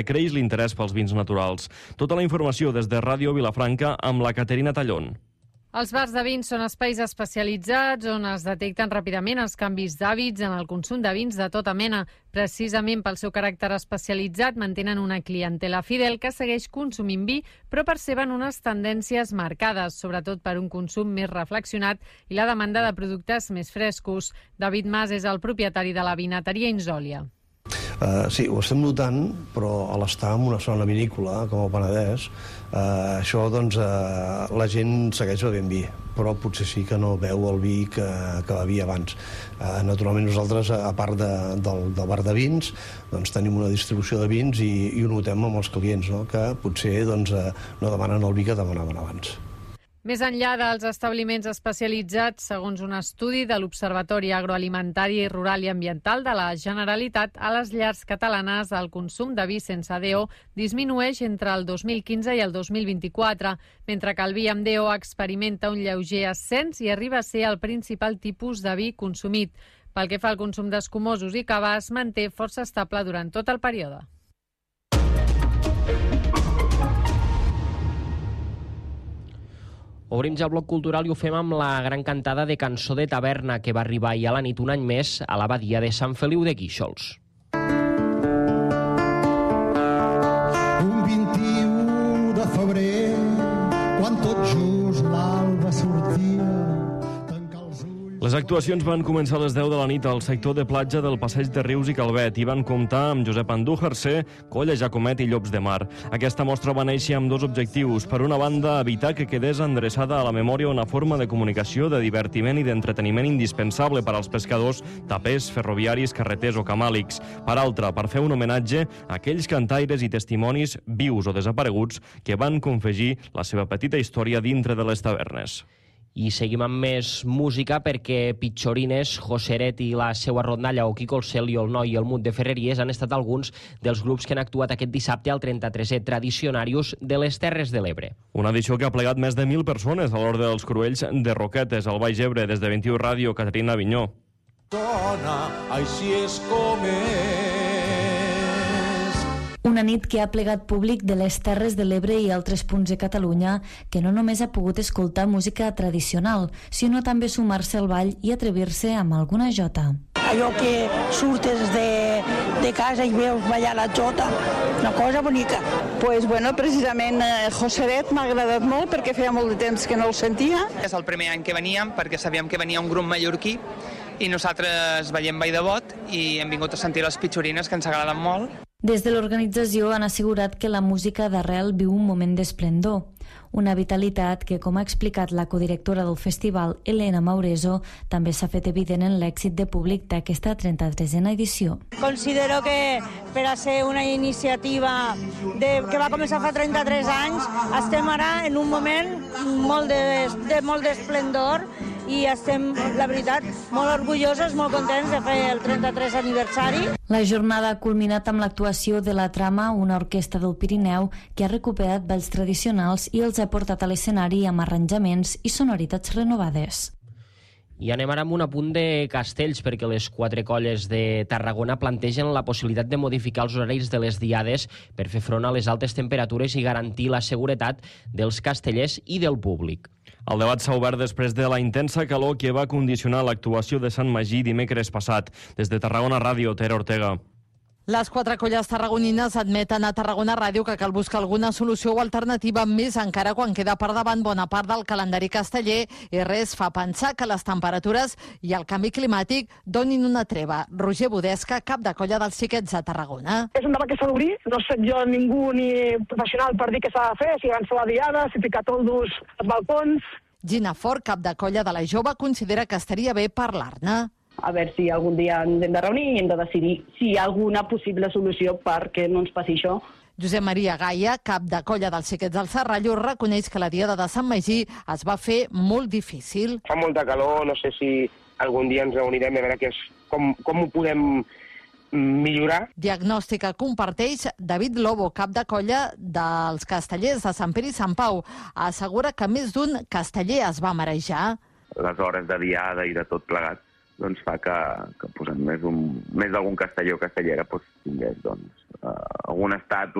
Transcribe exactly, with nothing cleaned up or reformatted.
Creix l'interès pels vins naturals. Tota la informació des de Ràdio Vilafranca amb la Caterina Tallón. Els bars de vins són espais especialitzats on es detecten ràpidament els canvis d'hàbits en el consum de vins de tota mena. Precisament pel seu caràcter especialitzat mantenen una clientela fidel que segueix consumint vi, però perceben unes tendències marcades, sobretot per un consum més reflexionat i la demanda de productes més frescos. David Mas és el propietari de la vinateria Insòlia. Uh, sí, ho estem notant, però a l'estar en una zona vinícola, com el Penedès, uh, això, doncs, uh, la gent segueix bevent vi, però potser sí que no veu el vi que, que bevia abans. Uh, naturalment, nosaltres, a part de, del, del bar de vins, doncs, tenim una distribució de vins i, i ho notem amb els clients, no? Que potser doncs, uh, no demanen el vi que demanaven abans. Més enllà dels establiments especialitzats, segons un estudi de l'Observatori Agroalimentari, Rural i Ambiental de la Generalitat, a les llars catalanes el consum de vi sense D O disminueix entre el dos mil quinze i el dos mil vint-i-quatre, mentre que el vi amb D O experimenta un lleuger ascens i arriba a ser el principal tipus de vi consumit. Pel que fa al consum d'escumosos i cava, es manté força estable durant tot el període. Obrim ja el bloc cultural i ho fem amb la gran cantada de Cançó de Taverna que va arribar ahir a la nit un any més a l'abadia de Sant Feliu de Guíxols. Un vint-i-u de febrer, quan tot just l'alba sortia, les actuacions van començar a les deu de la nit al sector de platja del Passeig de Rius i Calvet i van comptar amb Josep Andújar-Ser, Colla Jacomet i Llops de Mar. Aquesta mostra va néixer amb dos objectius. Per una banda, evitar que quedés endreçada a la memòria una forma de comunicació, de divertiment i d'entreteniment indispensable per als pescadors, tapers, ferroviaris, carreters o camàlics. Per altra, per fer un homenatge a aquells cantaires i testimonis vius o desapareguts que van confegir la seva petita història dintre de les tavernes. I seguim amb més música perquè Pitxorines, Joseret i la seua rondalla o Quico el Cel i el Noi i el Mut de Ferreries han estat alguns dels grups que han actuat aquest dissabte al trenta-tresè Tradicionarius de les Terres de l'Ebre. Una edició que ha plegat més de mil persones a l'Hort dels Cruells de Roquetes, al Baix Ebre, des de vint-i-u Ràdio, Caterina Avinyó. Dona, així és com és. Una nit que ha plegat públic de les Terres de l'Ebre i altres punts de Catalunya que no només ha pogut escoltar música tradicional, sinó també sumar-se al ball i atrevir-se amb alguna jota. Allò que surtes de, de casa i veus ballar la jota, una cosa bonica. Pues bueno, precisament eh, Joseret m'ha agradat molt perquè feia molt de temps que no el sentia. És el primer any que veníem perquè sabíem que venia un grup mallorquí i nosaltres veiem Vall de Bot i hem vingut a sentir les Pitxorines, que ens agraden molt. Des de l'organització han assegurat que la música d'arrel viu un moment d'esplendor, una vitalitat que, com ha explicat la codirectora del festival, Elena Maureso, també s'ha fet evident en l'èxit de públic d'aquesta trenta-tresena edició. Considero que per a ser una iniciativa de, que va començar fa trenta-tres anys, estem ara en un moment molt de, de molt d'esplendor i estem, la veritat, molt orgullosos, molt contents de fer el trenta-tresè aniversari. La jornada ha culminat amb l'actuació de la Trama, una orquestra del Pirineu que ha recuperat balls tradicionals i els ha portat a l'escenari amb arranjaments i sonoritats renovades. I anem ara amb un apunt de castells, perquè les quatre colles de Tarragona plantegen la possibilitat de modificar els horaris de les diades per fer front a les altes temperatures i garantir la seguretat dels castellers i del públic. El debat s'ha obert després de la intensa calor que va condicionar l'actuació de Sant Magí dimecres passat. Des de Tarragona Ràdio, Tere Ortega. Les quatre colles tarragonines admeten a Tarragona Ràdio que cal buscar alguna solució o alternativa, més encara quan queda per davant bona part del calendari casteller i res fa pensar que les temperatures i el canvi climàtic donin una treva. Roger Budesca, cap de colla dels Xiquets de Tarragona. És un debat que s'ha d'obrir, no soc jo ningú ni professional per dir què s'ha de fer, si avançar la diada, si ficar toldos als balcons. Gina Fort, cap de colla de la Jove, considera que estaria bé parlar-ne. A veure si algun dia ens hem de reunir i hem de decidir si hi ha alguna possible solució perquè no ens passi això. Josep Maria Gaia, cap de colla dels Xiquets del Serrallo, reconeix que la diada de Sant Magí es va fer molt difícil. Fa molta calor, no sé si algun dia ens reunirem a veure que és, com, com ho podem millorar. Diagnòstica comparteix David Lobo, cap de colla dels castellers de Sant Pere i Sant Pau. Assegura que més d'un casteller es va marejar. Les hores de diada i de tot plegat doncs fa que, que pues, més, un, més d'algun castelló o castellera pues, tingués doncs, uh, algun estatus